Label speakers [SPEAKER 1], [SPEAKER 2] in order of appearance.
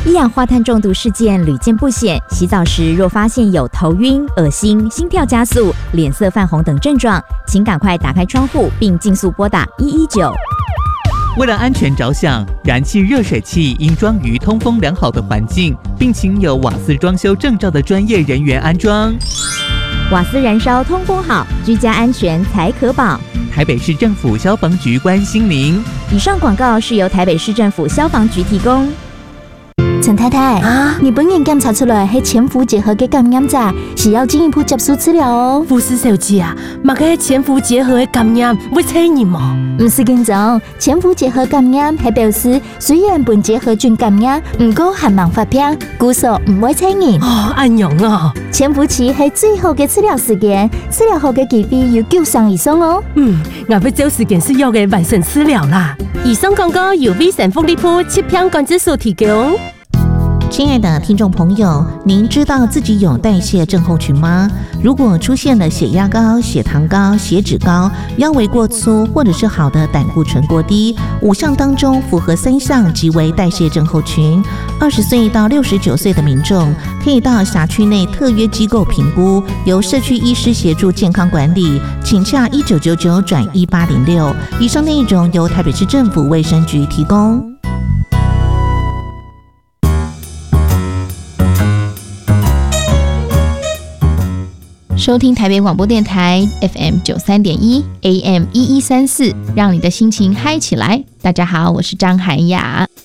[SPEAKER 1] 一氧化碳中毒事件屡见不鲜，洗澡时若发现有头晕、恶心、心跳加速、脸色泛红等症状，请赶快打开窗户并尽速拨打119。
[SPEAKER 2] 为了安全着想，燃气热水器应装于通风良好的环境，并请有瓦斯装修证照的专业人员安装。
[SPEAKER 1] 瓦斯燃烧通风好，居家安全才可保。
[SPEAKER 2] 台北市政府消防局关心您。
[SPEAKER 1] 以上广告是由台北市政府消防局提供。
[SPEAKER 3] 陈太太啊，你本人检查出来是潜伏结核的感染者，是要进一步接受治疗哦。
[SPEAKER 4] 护士小姐啊，嘛个潜伏结核的感染会传染吗？
[SPEAKER 3] 不是紧张，潜伏结核感染係表示雖然本結核菌感染，唔過還冇發病，故所唔會傳染。
[SPEAKER 4] 哦，安樣啊！
[SPEAKER 3] 潛伏期係最好嘅治療時間，治療後嘅機會有9成以上哦。
[SPEAKER 4] 我要找時間是要嘅完成治療啦。以上廣告由威神福利鋪7片管制所提供。
[SPEAKER 5] 亲爱的听众朋友，您知道自己有代谢症候群吗？如果出现了血压高、血糖高、血脂高、腰围过粗，或者是好的胆固醇过低，5项当中符合3项即为代谢症候群。20岁到69岁的民众可以到辖区内特约机构评估，由社区医师协助健康管理，请洽1999转1806。以上内容由台北市政府卫生局提供。
[SPEAKER 6] 收听台北广播电台 FM 93.1 AM 1134，让你的心情嗨起来。大家好，我是张涵雅。